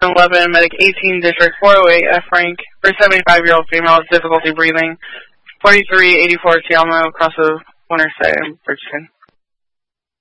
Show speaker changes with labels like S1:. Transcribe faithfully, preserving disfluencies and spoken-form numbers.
S1: seven eleven, Medic eighteen, District four oh eight, F rank, for seventy-five-year-old female with difficulty breathing, forty-three eighty-four Tialmo, across the Winter State in Bridgeton.